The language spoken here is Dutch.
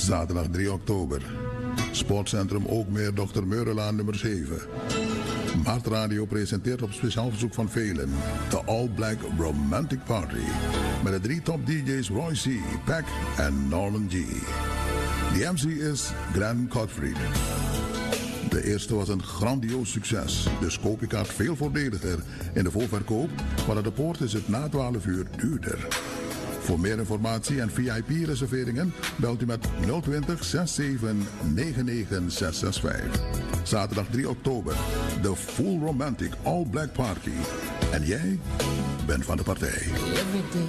Zaterdag 3 oktober. Sportcentrum Ookmeer Dr. Meurelaan nummer 7. Mart Radio presenteert op speciaal verzoek van velen de All Black Romantic Party. Met de 3 top DJ's Roy C., Pac en Norman G. De MC is Glenn Gottfried. De eerste was een grandioos succes, dus koop je kaart veel voordeliger in de voorverkoop, maar aan de poort is het na 12 uur duurder. Voor meer informatie en VIP-reserveringen belt u met 020 67 99 665. Zaterdag 3 oktober, de Full Romantic All Black Party. En jij bent van de partij.